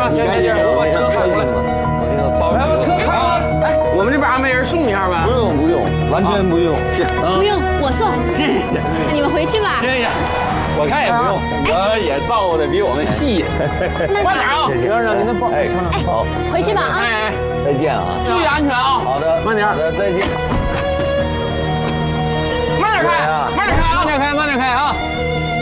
啊，先这地儿，我把车开过来。来，把车开了。哎，我们这边还没人送一下吗？ 不用，完全不用。 不用，我送。 谢谢。 你们回去吧。 谢谢。我看也不用，我也照顾的比我们细。慢点啊！ 行，让您的包。哎，好， 回去吧啊！ 哎， 再见啊！ 注意安全啊！ 好的， 慢点。 好的，再见。 慢点开，慢点开啊！慢点开，慢点开啊！